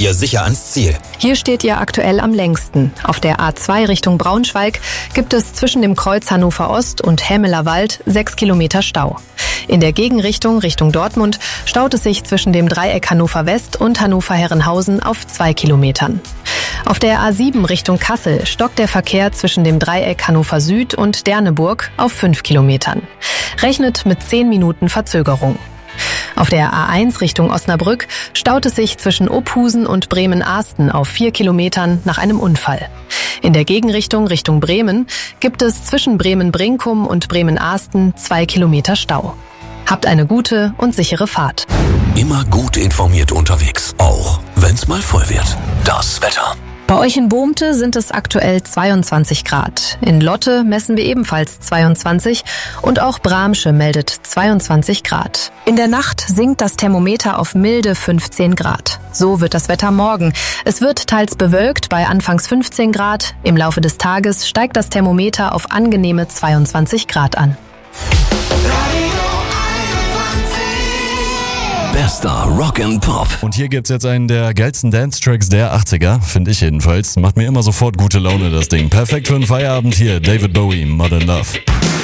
ihr sicher ans Ziel. Hier steht ihr aktuell am längsten. Auf der A2 Richtung Braunschweig gibt es zwischen dem Kreuz Hannover Ost und Hämeler Wald 6 Kilometer Stau. In der Gegenrichtung Richtung Dortmund staut es sich zwischen dem Dreieck Hannover West und Hannover Herrenhausen auf 2 Kilometern. Auf der A7 Richtung Kassel stockt der Verkehr zwischen dem Dreieck Hannover Süd und Derneburg auf 5 Kilometern. Rechnet mit 10 Minuten Verzögerung. Auf der A1 Richtung Osnabrück staut es sich zwischen Ophusen und Bremen-Ahsten auf 4 Kilometern nach einem Unfall. In der Gegenrichtung Richtung Bremen gibt es zwischen Bremen-Brinkum und Bremen-Ahsten 2 Kilometer Stau. Habt eine gute und sichere Fahrt. Immer gut informiert unterwegs, auch wenn's mal voll wird. Das Wetter. Bei euch in Bohmte sind es aktuell 22 Grad. In Lotte messen wir ebenfalls 22 und auch Bramsche meldet 22 Grad. In der Nacht sinkt das Thermometer auf milde 15 Grad. So wird das Wetter morgen. Es wird teils bewölkt bei anfangs 15 Grad. Im Laufe des Tages steigt das Thermometer auf angenehme 22 Grad an. Bester Rock and Pop. Und hier gibt's jetzt einen der geilsten Dance-Tracks der 80er, finde ich jedenfalls. Macht mir immer sofort gute Laune, das Ding. Perfekt für einen Feierabend hier. David Bowie, Modern Love.